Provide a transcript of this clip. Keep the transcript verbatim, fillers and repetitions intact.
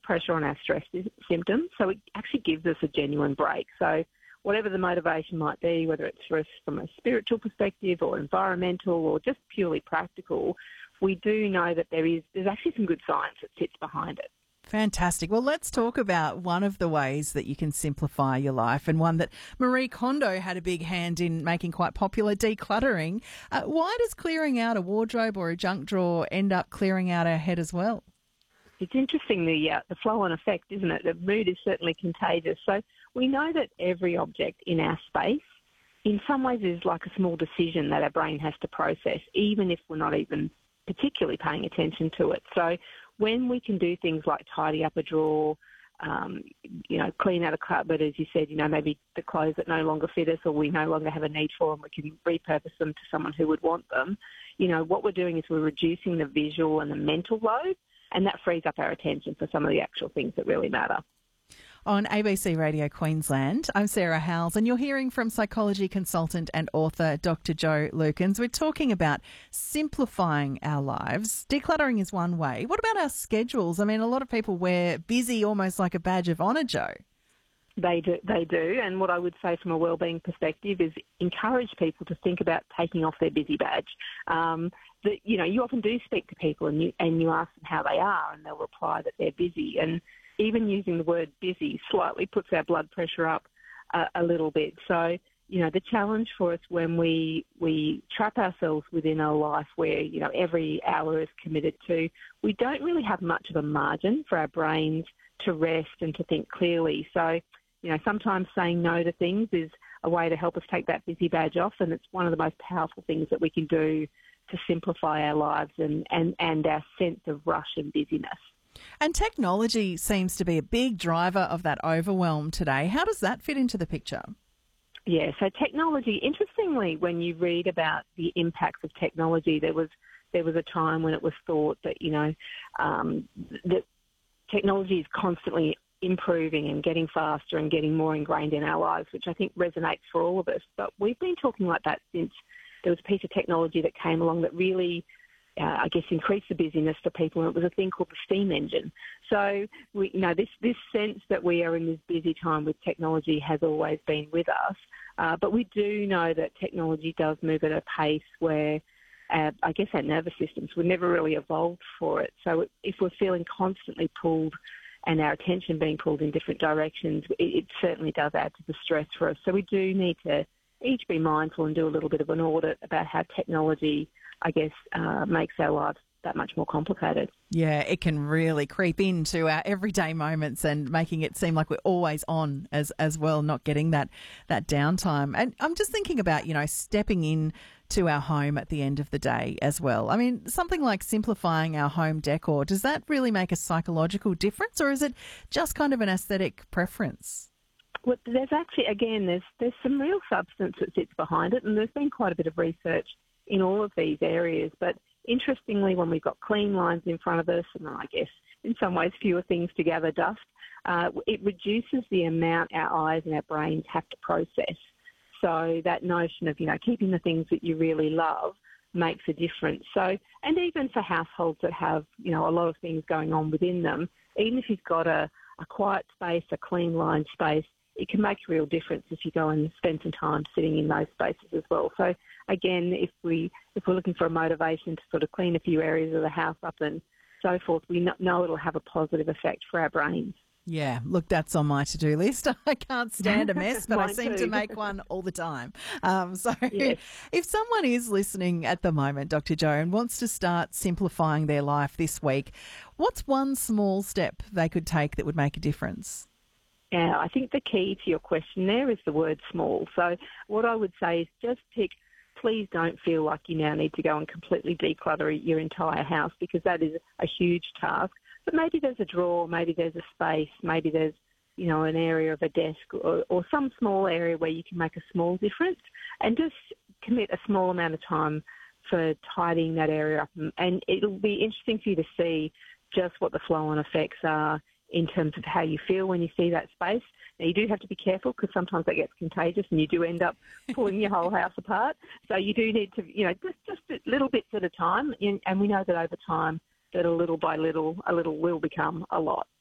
pressure on our stress sy- symptoms. So it actually gives us a genuine break. So whatever the motivation might be, whether it's for us from a spiritual perspective or environmental or just purely practical, we do know that there is there's actually some good science that sits behind it. Fantastic. Well, let's talk about one of the ways that you can simplify your life, and one that Marie Kondo had a big hand in making quite popular, decluttering. Uh, why does clearing out a wardrobe or a junk drawer end up clearing out our head as well? It's interesting, the uh, the flow-on effect, isn't it? The mood is certainly contagious. So we know that every object in our space in some ways is like a small decision that our brain has to process, even if we're not even particularly paying attention to it. So when we can do things like tidy up a drawer, um, you know, clean out a cupboard, as you said, you know, maybe the clothes that no longer fit us or we no longer have a need for them, we can repurpose them to someone who would want them. You know, what we're doing is we're reducing the visual and the mental load, and that frees up our attention for some of the actual things that really matter. On A B C Radio Queensland, I'm Sarah Howells, and you're hearing from psychology consultant and author Doctor Jo Lukens. We're talking about simplifying our lives. Decluttering is one way. What about our schedules? I mean, a lot of people wear busy almost like a badge of honour, Jo. They do, they do, and what I would say from a wellbeing perspective is encourage people to think about taking off their busy badge. Um, that, you know, you often do speak to people and you, and you ask them how they are, and they'll reply that they're busy, and even using the word busy slightly puts our blood pressure up uh, a little bit. So, you know, the challenge for us when we we trap ourselves within a life where, you know, every hour is committed to, we don't really have much of a margin for our brains to rest and to think clearly. So, you know, sometimes saying no to things is a way to help us take that busy badge off, and it's one of the most powerful things that we can do to simplify our lives and, and, and our sense of rush and busyness. And technology seems to be a big driver of that overwhelm today. How does that fit into the picture? Yeah, so technology, interestingly, when you read about the impacts of technology, there was there was a time when it was thought that, you know, um, that technology is constantly improving and getting faster and getting more ingrained in our lives, which I think resonates for all of us. But we've been talking like that since there was a piece of technology that came along that really Uh, I guess, increase the busyness for people, and it was a thing called the steam engine. So, we, you know, this, this sense that we are in this busy time with technology has always been with us, uh, but we do know that technology does move at a pace where, uh, I guess, our nervous systems were never really evolved for it. So if we're feeling constantly pulled and our attention being pulled in different directions, it, it certainly does add to the stress for us. So we do need to each be mindful and do a little bit of an audit about how technology, I guess, uh, makes our lives that much more complicated. Yeah, it can really creep into our everyday moments and making it seem like we're always on as as well, not getting that that downtime. And I'm just thinking about, you know, stepping in to our home at the end of the day as well. I mean, something like simplifying our home decor, does that really make a psychological difference, or is it just kind of an aesthetic preference? Well, there's actually, again, there's there's some real substance that sits behind it, and there's been quite a bit of research in all of these areas. But interestingly, when we've got clean lines in front of us, and I guess in some ways fewer things to gather dust, uh, it reduces the amount our eyes and our brains have to process. So that notion of, you know, keeping the things that you really love makes a difference. So, and even for households that have, you know, a lot of things going on within them, even if you've got a, a quiet space, a clean line space, it can make a real difference if you go and spend some time sitting in those spaces as well. So again, if we if we're looking for a motivation to sort of clean a few areas of the house up and so forth, we know it'll have a positive effect for our brains. Yeah, look, that's on my to-do list. I can't stand a mess, but I seem too. to make one all the time. Um, so Yes. If someone is listening at the moment, Doctor Jo, and wants to start simplifying their life this week, what's one small step they could take that would make a difference? Yeah, I think the key to your question there is the word small. So what I would say is just pick, please don't feel like you now need to go and completely declutter your entire house, because that is a huge task. But maybe there's a drawer, maybe there's a space, maybe there's, you know, an area of a desk or, or some small area where you can make a small difference, and just commit a small amount of time for tidying that area up. And it'll be interesting for you to see just what the flow-on effects are in terms of how you feel when you see that space. Now, you do have to be careful because sometimes that gets contagious and you do end up pulling your whole house apart. So you do need to, you know, just, just little bits at a time. And we know that over time, that a little by little, a little will become a lot.